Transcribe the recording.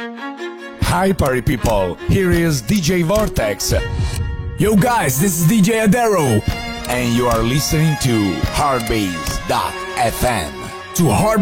Hi party people, here is DJ Vortex. Yo guys, this is DJ Adero. And you are listening to Hardbase.fm. To Hard